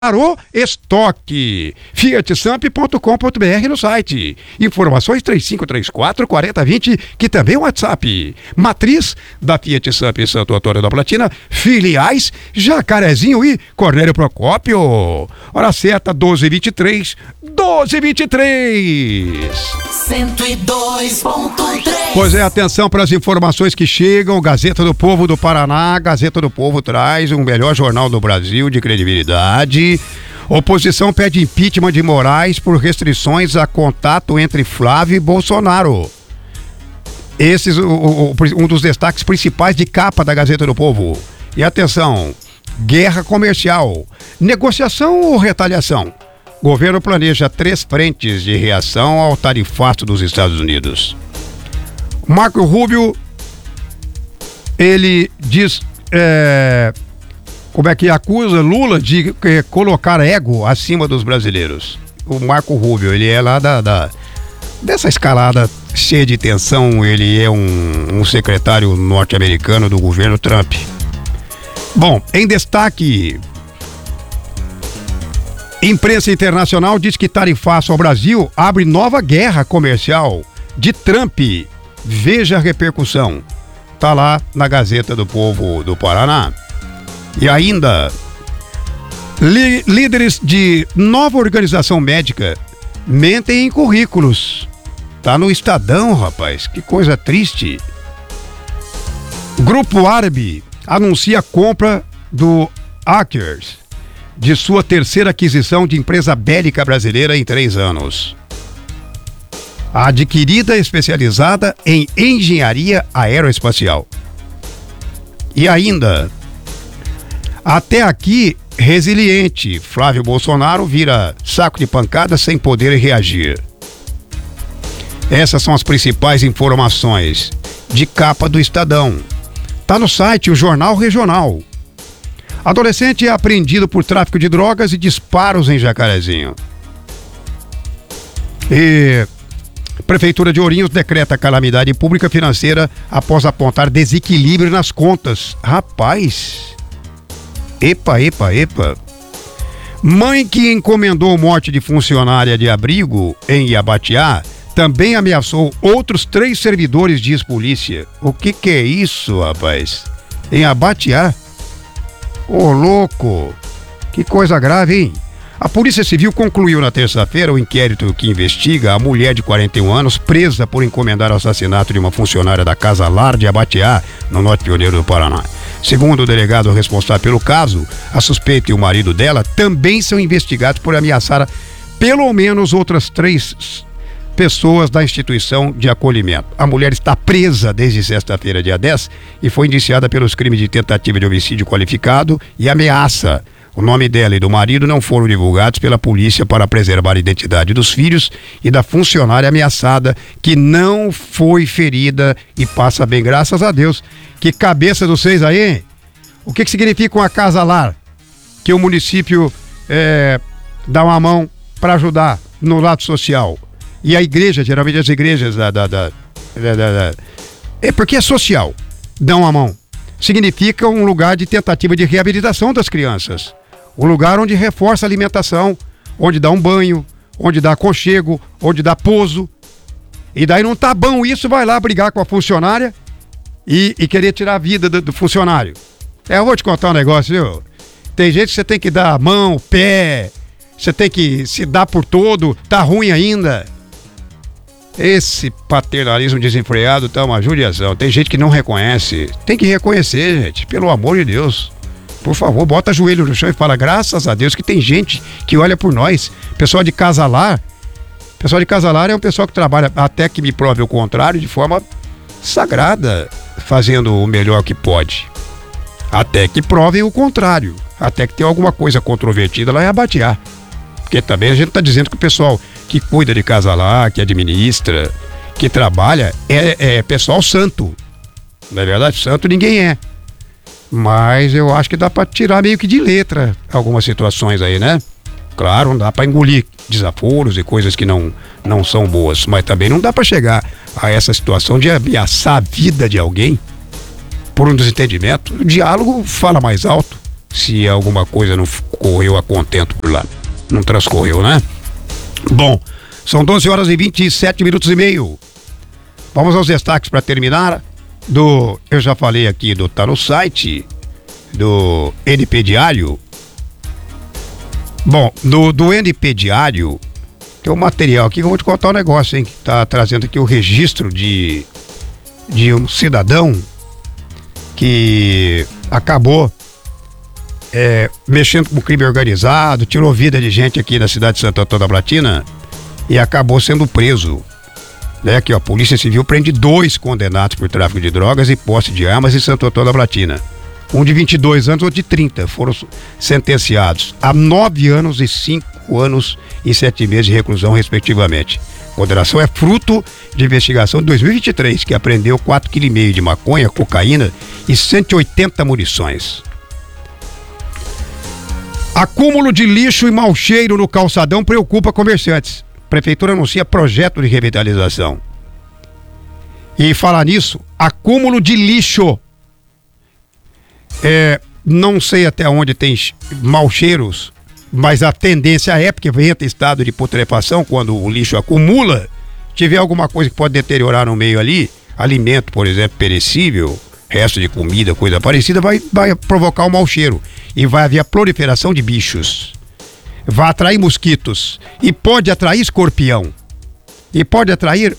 Parou estoque. fiatsamp.com.br no site. Informações 3534-4020, que também é o WhatsApp. Matriz da Fiat Samp em Santo Antônio da Platina, filiais Jacarezinho e Cornélio Procópio. Hora certa, 12h23. 12h23. 102.3. Pois é, atenção para as informações que chegam. Gazeta do Povo do Paraná. Gazeta do Povo traz o melhor jornal do Brasil de credibilidade. Oposição pede impeachment de Moraes por restrições a contato entre Flávio e Bolsonaro. Esses, um dos destaques principais de capa da Gazeta do Povo. E atenção, guerra comercial. Negociação ou retaliação? Governo planeja 3 frentes de reação ao tarifaço dos Estados Unidos. Marco Rubio, ele diz, como é que acusa Lula de colocar ego acima dos brasileiros. O Marco Rubio, ele é lá dessa escalada cheia de tensão, ele é um secretário norte-americano do governo Trump. Bom, em destaque, imprensa internacional diz que tarifaço ao Brasil abre nova guerra comercial de Trump. Veja a repercussão. Tá lá na Gazeta do Povo do Paraná. E ainda, líderes de nova organização médica mentem em currículos. Tá no Estadão, rapaz. Que coisa triste. Grupo Árabe anuncia a compra do Hackers, de sua terceira aquisição de empresa bélica brasileira em 3 anos. Adquirida especializada em engenharia aeroespacial. E ainda, até aqui, resiliente, Flávio Bolsonaro vira saco de pancada sem poder reagir. Essas são as principais informações de capa do Estadão. Tá no site o Jornal Regional. Adolescente é apreendido por tráfico de drogas e disparos em Jacarezinho. E Prefeitura de Ourinhos decreta calamidade pública financeira após apontar desequilíbrio nas contas. Rapaz! Epa. Mãe que encomendou morte de funcionária de abrigo em Iabatiá também ameaçou outros 3 servidores, diz polícia. O que é isso, rapaz? Em Iabatiá? Ô, louco! Que coisa grave, hein? A Polícia Civil concluiu na terça-feira o inquérito que investiga a mulher de 41 anos presa por encomendar o assassinato de uma funcionária da Casa Lar de Iabatiá, no Norte Pioneiro do Paraná. Segundo o delegado responsável pelo caso, a suspeita e o marido dela também são investigados por ameaçar pelo menos outras 3 pessoas da instituição de acolhimento. A mulher está presa desde sexta-feira, dia 10, e foi indiciada pelos crimes de tentativa de homicídio qualificado e ameaça. O nome dela e do marido não foram divulgados pela polícia para preservar a identidade dos filhos e da funcionária ameaçada, que não foi ferida e passa bem, graças a Deus. Que cabeça dos 6 aí, hein? O que significa uma casa lar? Que o município dá uma mão para ajudar no lado social. E a igreja, geralmente as igrejas porque é social, dão a mão. Significa um lugar de tentativa de reabilitação das crianças. Um lugar onde reforça a alimentação, onde dá um banho, onde dá aconchego, onde dá pouso. E daí não tá bom isso, vai lá brigar com a funcionária e querer tirar a vida do funcionário. Eu vou te contar um negócio, viu? Tem gente que você tem que dar a mão, o pé, você tem que se dar por todo, tá ruim ainda. Esse paternalismo desenfreado tá uma judiação. Tem gente que não reconhece. Tem que reconhecer, gente, pelo amor de Deus. Por favor, bota joelho no chão e fala, graças a Deus que tem gente que olha por nós. Pessoal de Casa Lar. Pessoal de Casa Lar é um pessoal que trabalha, até que me prove o contrário, de forma sagrada, fazendo o melhor que pode. Até que provem o contrário. Até que tem alguma coisa controvertida lá em Iabatiá. Porque também a gente está dizendo que o pessoal que cuida de Casa Lar, que administra, que trabalha, é pessoal santo. Na verdade, santo ninguém é. Mas eu acho que dá para tirar meio que de letra algumas situações aí, né? Claro, não dá para engolir desaforos e coisas que não são boas, mas também não dá para chegar a essa situação de ameaçar a vida de alguém por um desentendimento. O diálogo fala mais alto. se alguma coisa não correu a contento por lá. Não transcorreu, né? Bom, são 12 horas e 27 minutos e meio. Vamos aos destaques para terminar. Eu já falei aqui tá no site do NP Diário. Bom, do NP Diário tem um material aqui que eu vou te contar um negócio, hein? Que tá trazendo aqui o registro de um cidadão que acabou mexendo com o crime organizado, tirou vida de gente aqui na cidade de Santo Antônio da Platina e acabou sendo preso. Aqui, ó, a Polícia Civil prende 2 condenados por tráfico de drogas e posse de armas em Santo Antônio da Platina. Um de 22 anos, outro de 30. Foram sentenciados a 9 anos e 5 anos e 7 meses de reclusão, respectivamente. A condenação é fruto de investigação de 2023, que apreendeu 4,5 kg de maconha, cocaína e 180 munições. Acúmulo de lixo e mau cheiro no calçadão preocupa comerciantes. Prefeitura anuncia projeto de revitalização. E falar nisso, acúmulo de lixo. Não sei até onde tem maus cheiros, mas a tendência é porque entra em estado de putrefação quando o lixo acumula. Tiver alguma coisa que pode deteriorar no meio ali, alimento, por exemplo, perecível, resto de comida, coisa parecida, vai provocar um mau cheiro. E vai haver a proliferação de bichos. Vai atrair mosquitos. E pode atrair escorpião. E pode atrair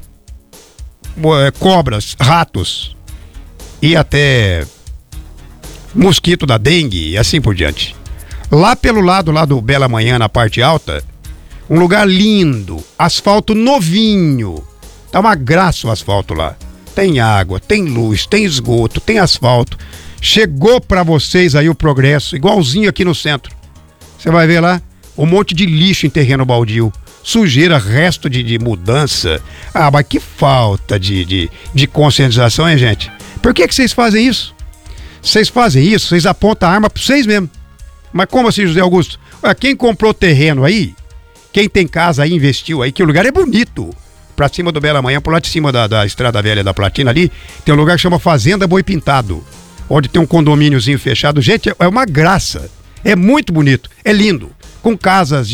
cobras, ratos. E até mosquito da dengue e assim por diante. Lá pelo lado lá do Bela Manhã, na parte alta, um lugar lindo, asfalto novinho. Tá uma graça o asfalto lá. Tem água, tem luz, tem esgoto, tem asfalto. Chegou pra vocês aí o progresso, igualzinho aqui no centro. Você vai ver lá um monte de lixo em terreno baldio. Sujeira, resto de mudança. Ah, mas que falta de conscientização, hein, gente? Por que vocês fazem isso? Vocês fazem isso, vocês apontam a arma pra vocês mesmos. Mas como assim, José Augusto? Olha, quem comprou terreno aí, quem tem casa aí, investiu aí, que o lugar é bonito. Pra cima do Bela Manhã, por lá de cima da Estrada Velha da Platina ali, tem um lugar que chama Fazenda Boi Pintado, onde tem um condomíniozinho fechado. Gente, é uma graça. É muito bonito, é lindo. Com casas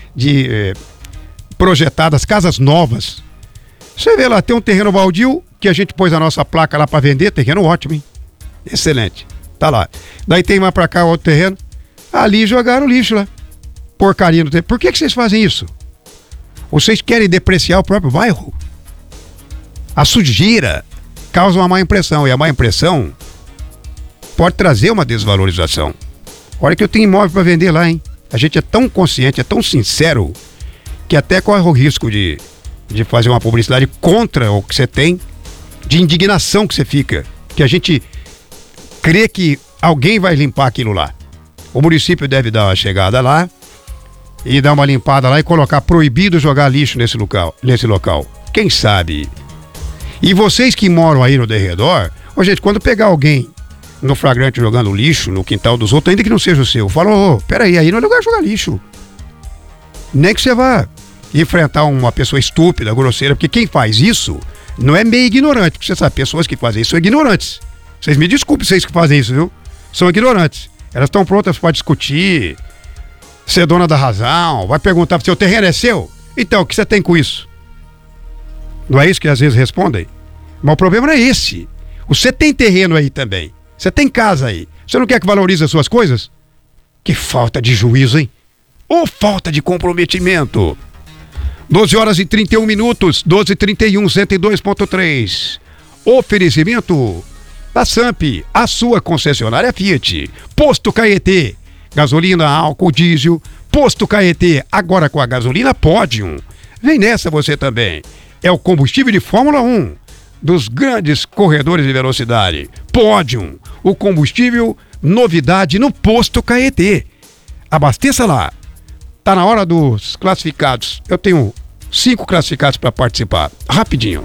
projetadas, casas novas. Você vê lá, tem um terreno baldio que a gente pôs a nossa placa lá pra vender, terreno ótimo, hein? Excelente, tá lá. Daí tem mais pra cá outro terreno, ali jogaram lixo lá. Porcaria no terreno. Por que vocês fazem isso? Vocês querem depreciar o próprio bairro? A sujeira causa uma má impressão, e a má impressão pode trazer uma desvalorização. Olha que eu tenho imóvel para vender lá, hein? A gente é tão consciente, é tão sincero, que até corre o risco de fazer uma publicidade contra o que você tem, de indignação que você fica, que a gente crê que alguém vai limpar aquilo lá. O município deve dar uma chegada lá e dar uma limpada lá e colocar proibido jogar lixo nesse local. Quem sabe? E vocês que moram aí no derredor, gente, quando pegar alguém no flagrante jogando lixo no quintal dos outros, ainda que não seja o seu, fala, peraí, aí não é lugar de jogar lixo. Nem que você vá enfrentar uma pessoa estúpida, grosseira, porque quem faz isso não é meio ignorante, porque você sabe, pessoas que fazem isso são ignorantes. Vocês me desculpem, vocês que fazem isso, viu? São ignorantes. Elas estão prontas para discutir, ser dona da razão, vai perguntar se o terreno é seu. Então, o que você tem com isso? Não é isso que às vezes respondem? Mas o problema não é esse. Você tem terreno aí também. Você tem casa aí. Você não quer que valorize as suas coisas? Que falta de juízo, hein? Ou falta de comprometimento. 12 horas e 31 minutos, 12h31, 102.3. Oferecimento da Samp, a sua concessionária Fiat. Posto Caetê, gasolina, álcool, diesel. Posto Caetê, agora com a gasolina Podium. Vem nessa você também. É o combustível de Fórmula 1 dos grandes corredores de velocidade. Podium, o combustível novidade no Posto Caetê. Abasteça lá. Tá na hora dos classificados. Eu tenho 5 classificados para participar. Rapidinho.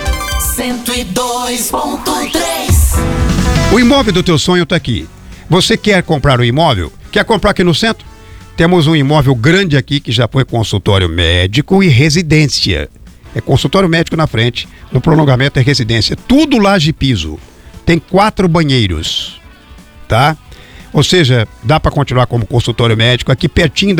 102.3. O imóvel do teu sonho tá aqui. Você quer comprar um imóvel? Quer comprar aqui no centro? Temos um imóvel grande aqui que já foi consultório médico e residência. É consultório médico na frente, no prolongamento é residência. Tudo laje e piso. Tem 4 banheiros, tá? Ou seja, dá para continuar como consultório médico aqui pertinho